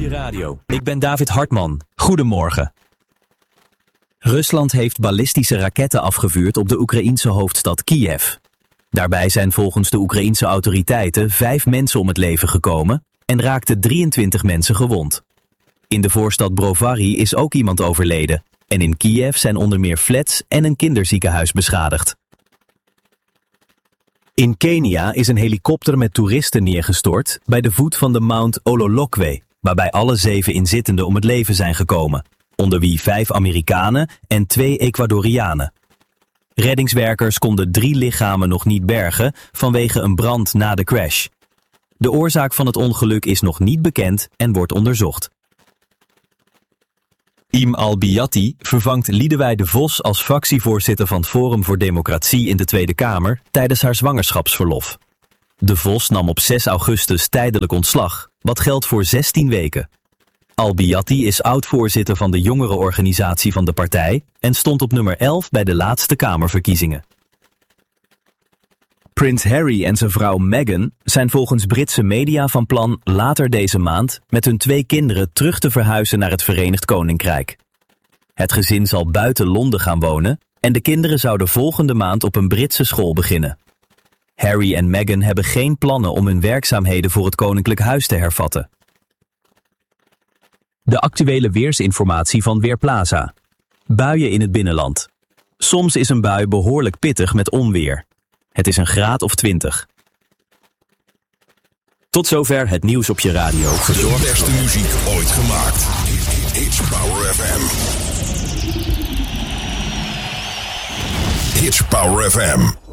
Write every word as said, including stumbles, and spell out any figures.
je radio. Ik ben David Hartman. Goedemorgen. Rusland heeft ballistische raketten afgevuurd op de Oekraïense hoofdstad Kiev. Daarbij zijn volgens de Oekraïense autoriteiten vijf mensen om het leven gekomen en raakten drieëntwintig mensen gewond. In de voorstad Brovary is ook iemand overleden en in Kiev zijn onder meer flats en een kinderziekenhuis beschadigd. In Kenia is een helikopter met toeristen neergestort bij de voet van de Mount Ololokwe, waarbij alle zeven inzittenden om het leven zijn gekomen, onder wie vijf Amerikanen en twee Ecuadorianen. Reddingswerkers konden drie lichamen nog niet bergen vanwege een brand na de crash. De oorzaak van het ongeluk is nog niet bekend en wordt onderzocht. Im Al-Biati vervangt Liedewij de Vos als fractievoorzitter van Forum voor Democratie in de Tweede Kamer tijdens haar zwangerschapsverlof. De Vos nam op zes augustus tijdelijk ontslag, wat geldt voor zestien weken. Al-Biati is oud-voorzitter van de jongerenorganisatie van de partij en stond op nummer elf bij de laatste Kamerverkiezingen. Prins Harry en zijn vrouw Meghan zijn volgens Britse media van plan later deze maand met hun twee kinderen terug te verhuizen naar het Verenigd Koninkrijk. Het gezin zal buiten Londen gaan wonen en de kinderen zouden volgende maand op een Britse school beginnen. Harry en Meghan hebben geen plannen om hun werkzaamheden voor het Koninklijk Huis te hervatten. De actuele weersinformatie van Weerplaza. Buien in het binnenland. Soms is een bui behoorlijk pittig met onweer. Het is een graad of twintig. Tot zover het nieuws op je radio. De beste muziek ooit gemaakt. It's Power F M. It's Power F M.